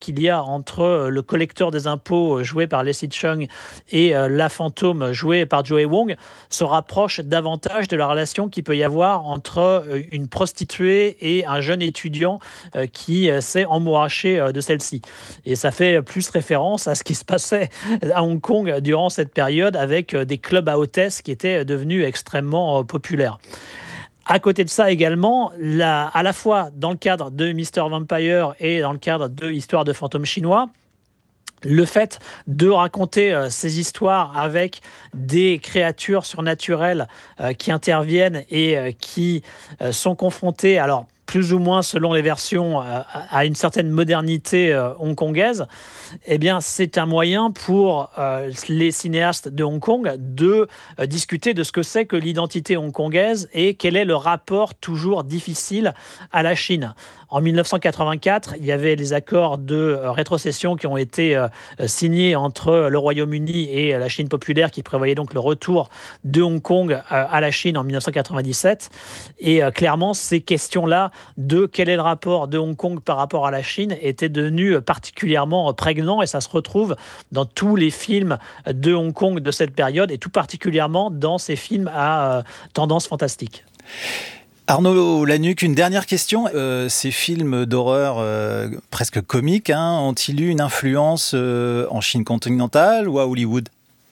qu'il y a entre le collecteur des impôts joué par Leslie Cheung et la fantôme jouée par Joey Wong se rapproche davantage de la relation qu'il peut y avoir entre une prostituée et un jeune étudiant qui s'est emmouraché de celle-ci. Et ça fait plus référence à ce qui se passait à Hong Kong durant cette période avec des clubs à hôtesses qui étaient devenus extrêmement populaires. À côté de ça également, à la fois dans le cadre de Mr. Vampire et dans le cadre de Histoire de fantômes chinois, le fait de raconter ces histoires avec des créatures surnaturelles qui interviennent et qui sont confrontées, alors plus ou moins selon les versions, à une certaine modernité hongkongaise, eh bien, c'est un moyen pour les cinéastes de Hong Kong de discuter de ce que c'est que l'identité hongkongaise et quel est le rapport toujours difficile à la Chine. En 1984, il y avait les accords de rétrocession qui ont été signés entre le Royaume-Uni et la Chine populaire qui prévoyaient donc le retour de Hong Kong à la Chine en 1997. Et clairement, ces questions-là de quel est le rapport de Hong Kong par rapport à la Chine étaient devenues particulièrement prégnants et ça se retrouve dans tous les films de Hong Kong de cette période et tout particulièrement dans ces films à tendance fantastique. Arnaud Lanuc, une dernière question. Ces films d'horreur presque comiques ont-ils eu une influence en Chine continentale ou à Hollywood ?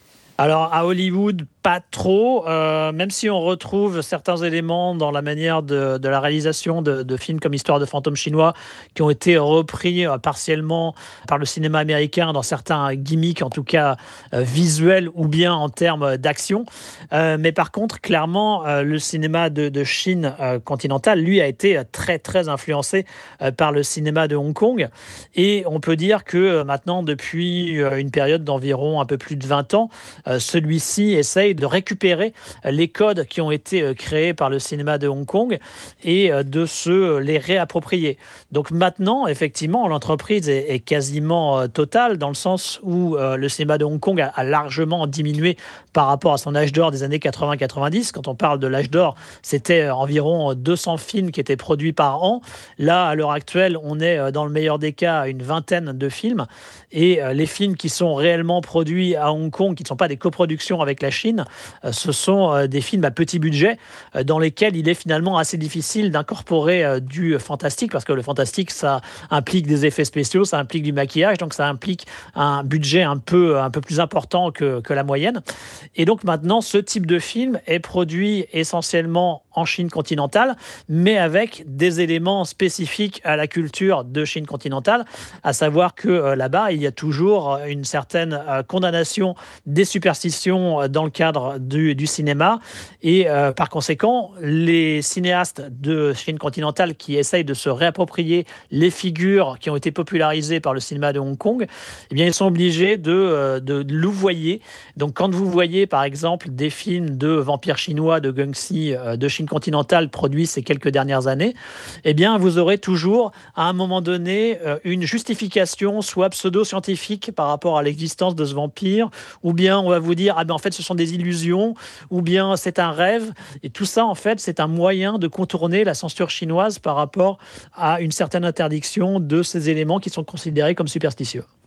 Alors à Hollywood, pas trop, même si on retrouve certains éléments dans la manière de la réalisation de films comme Histoire de fantômes chinois qui ont été repris partiellement par le cinéma américain dans certains gimmicks, en tout cas visuels ou bien en termes d'action. Mais par contre, clairement, le cinéma de Chine continentale, lui, a été très, très influencé par le cinéma de Hong Kong. Et on peut dire que maintenant, depuis une période d'environ un peu plus de 20 ans, celui-ci essaye de récupérer les codes qui ont été créés par le cinéma de Hong Kong et de se les réapproprier. Donc maintenant, effectivement, l'entreprise est quasiment totale dans le sens où le cinéma de Hong Kong a largement diminué par rapport à son âge d'or des années 80-90. Quand on parle de l'âge d'or, c'était environ 200 films qui étaient produits par an. Là, à l'heure actuelle, on est dans le meilleur des cas à une vingtaine de films. Et les films qui sont réellement produits à Hong Kong, qui ne sont pas des coproductions avec la Chine, ce sont des films à petit budget dans lesquels il est finalement assez difficile d'incorporer du fantastique parce que le fantastique, ça implique des effets spéciaux, ça implique du maquillage, donc ça implique un budget un peu plus important que la moyenne. Et donc maintenant, ce type de film est produit essentiellement en Chine continentale, mais avec des éléments spécifiques à la culture de Chine continentale, à savoir que là-bas, il y a toujours une certaine condamnation des superstitions dans le cadre du cinéma. Et par conséquent, les cinéastes de Chine continentale qui essayent de se réapproprier les figures qui ont été popularisées par le cinéma de Hong Kong, eh bien, ils sont obligés de louvoyer. Donc, quand vous voyez, par exemple, des films de vampires chinois, de Guangxi, de Chine continentale produits ces quelques dernières années, eh bien, vous aurez toujours, à un moment donné, une justification, soit pseudo-scientifique par rapport à l'existence de ce vampire, ou bien on va vous dire, en fait, ce sont des illusions, ou bien c'est un rêve. Et tout ça, en fait, c'est un moyen de contourner la censure chinoise par rapport à une certaine interdiction de ces éléments qui sont considérés comme superstitieux.